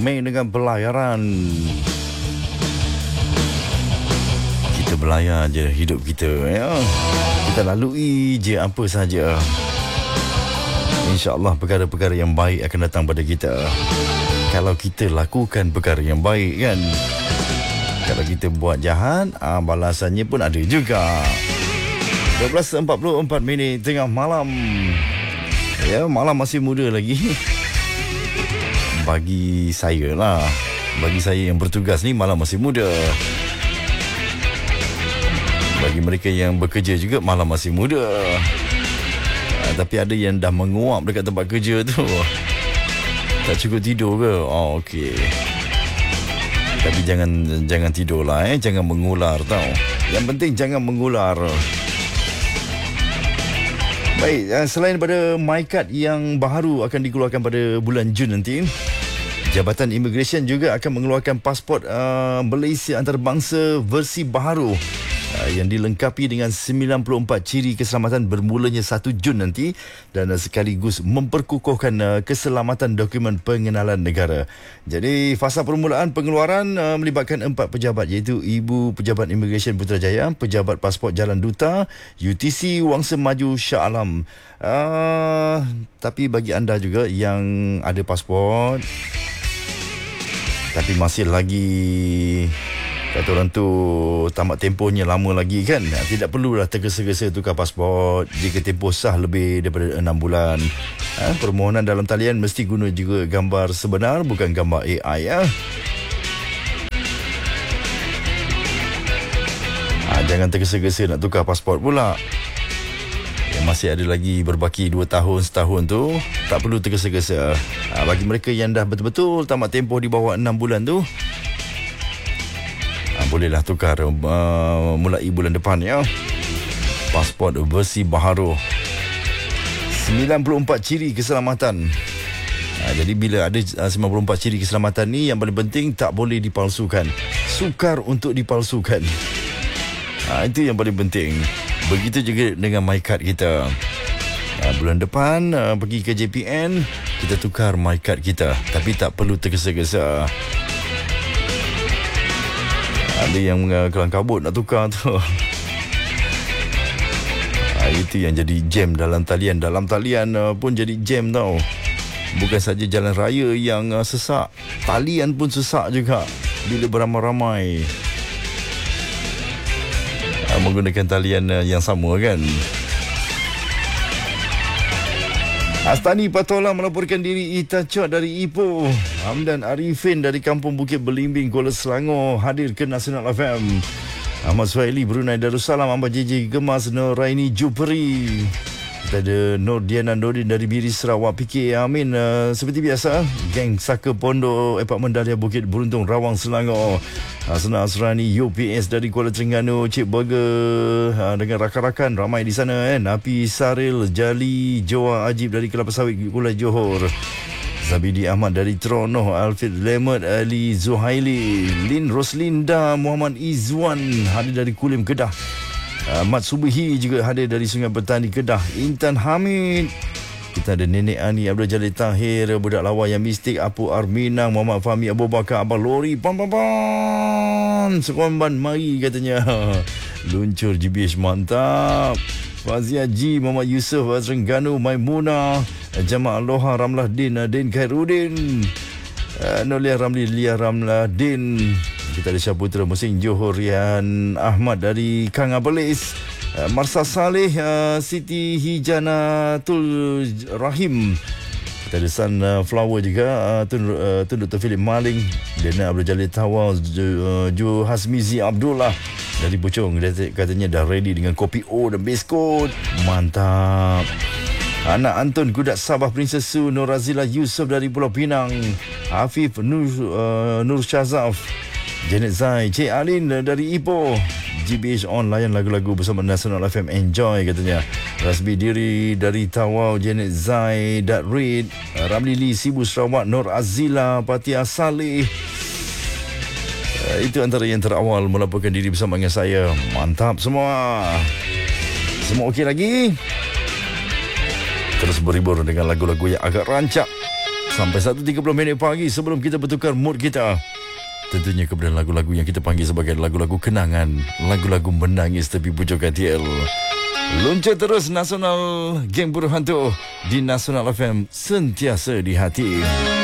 main dengan pelayaran. Kita belayar je hidup kita, ya. Kita lalui je apa saja. InsyaAllah perkara-perkara yang baik akan datang pada kita kalau kita lakukan perkara yang baik, kan. Kalau kita buat jahat, balasannya pun ada juga. 12.44 tengah malam. Ya, malam masih muda lagi. Bagi saya lah, bagi saya yang bertugas ni, malam masih muda. Bagi mereka yang bekerja juga, malam masih muda. Tapi ada yang dah menguap dekat tempat kerja tu. Tak cukup tidur ke? Oh, okey. Tapi jangan tidur lah, jangan mengular tau. Yang penting jangan mengular. Baik, selain pada MyKad yang baru akan dikeluarkan pada bulan Jun nanti, Jabatan Immigration juga akan mengeluarkan pasport Malaysia antarabangsa versi baharu yang dilengkapi dengan 94 ciri keselamatan bermulanya 1 Jun nanti, dan sekaligus memperkukuhkan keselamatan dokumen pengenalan negara. Jadi fasa permulaan pengeluaran melibatkan 4 pejabat, iaitu Ibu Pejabat Immigration Putrajaya, Pejabat Pasport Jalan Duta, UTC Wangsa Maju Shah Alam. Tapi bagi anda juga yang ada pasport tapi masih lagi, kata orang tu, tamat tempohnya lama lagi, kan, tidak perlulah tergesa-gesa tukar pasport jika tempoh sah lebih daripada 6 bulan. Permohonan dalam talian mesti guna juga gambar sebenar, bukan gambar AI, ya. Jangan tergesa-gesa nak tukar pasport pula. Masih ada lagi berbaki 2 tahun, setahun tu, tak perlu tergesa-gesa. Bagi mereka yang dah betul-betul tamat tempoh di bawah 6 bulan tu, bolehlah tukar mulai bulan depan, ya. Pasport versi baharu, 94 ciri keselamatan. Jadi bila ada 94 ciri keselamatan ni, yang paling penting tak boleh dipalsukan. Sukar untuk dipalsukan. Itu yang paling penting. Begitu juga dengan MyKad kita. Bulan depan pergi ke JPN, kita tukar MyKad kita, tapi tak perlu tergesa-gesa. Ada yang kelang kabut nak tukar tu. Itu yang jadi jam dalam talian. Dalam talian pun jadi jam tau. Bukan saja jalan raya yang sesak, talian pun sesak juga bila beramai-ramai menggunakan talian yang sama, kan. Astani Patola melaporkan diri. Ita Chot dari Ipoh, Hamdan Arifin dari Kampung Bukit Belimbing, Kuala Selangor hadir ke Nasional FM. Ahmad Suhaili Brunei Darussalam, Ahmad JJ Gemas, Noraini Juperi. Kita ada Nur Diana Nordin dari Biri Sarawak, PK Amin. Seperti biasa, geng Saka Pondok Apartmen Dahlia Bukit Beruntung Rawang Selangor. Hasna Asrani UPS dari Kuala Terengganu, Cik Burger dengan rakan-rakan ramai di sana. Napi Saril Jali Joa Ajib dari Kelapa Sawit Kuala Johor. Zabidi Ahmad dari Tronoh, Alfred Lemet, Ali Zuhaili, Lin Roslinda, Muhammad Izwan hadir dari Kulim Kedah. Mat Subuhi juga hadir dari Sungai Petani Kedah. Intan Hamid. Kita ada Nenek Ani, Abdul Jalil Tahir, Budak Lawa yang mistik, Apu Arminang, Muhammad Fahmi Abu Bakar, Abang Lori, Sekomban mari katanya. Luncur GBH mantap. Fazia Ji, Muhammad Yusof, Terengganu, Maimunah, Jamaah Aloha, Ramlah Din, Din Khairuddin, Nolia Ramli, Lia Ramlah Din. Kita ada Syaputra Musing Johor, Rian Ahmad dari Kang Abelis, Marsa Saleh, Siti Hijanatul Rahim. Kita ada Sunflower juga, Tun Dr. Philip Maling, Dena Abdul Jalil Tawal, Ju Hasmizi Abdullah dari Puchong. Katanya dah ready dengan kopi O dan biskut. Mantap. Anak Anton Kudat Sabah Princess Su, Nur Razila Yusof dari Pulau Pinang, Hafif Nur Shazaf, Janet Zai, Cik Alin dari Ipoh. GBH on layan lagu-lagu bersama Nasional FM, enjoy katanya. Rasbi Diri dari Tawau, Janet Zai, Dat Reid, Ramli Lee Sibu Sarawak, Nur Azila, Patia Saleh. Itu antara yang terawal melaporkan diri bersama dengan saya. Mantap semua. Semua okey lagi? Terus berhibur dengan lagu-lagu yang agak rancak. Sampai 1.30 pagi sebelum kita bertukar mood kita. Tentunya kepada lagu-lagu yang kita panggil sebagai lagu-lagu kenangan, lagu-lagu menangis tepi pucuk KTL. Luncur terus Nasional Geng Buruh Hantu di Nasional FM, sentiasa di hati.